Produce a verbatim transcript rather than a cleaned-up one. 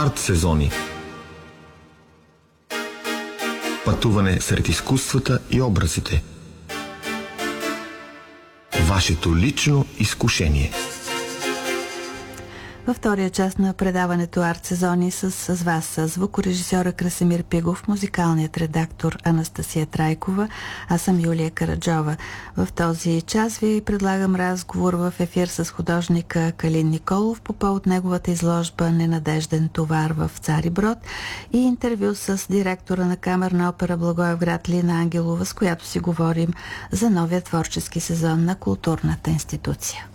Арт сезони. Пътуване сред изкуствата и образите. Вашето лично изкушение. Във втория част на предаването Арт сезони с, с вас са звукорежисьора Красимир Пигов, музикалният редактор Анастасия Трайкова, аз съм Юлия Караджова. В този час ви предлагам разговор в ефир с художника Калин Николов по повод неговата изложба "Ненадежден товар" в Цариброд и интервю с директора на Камерна опера Благоевград Лина Ангелова, с която си говорим за новия творчески сезон на културната институция.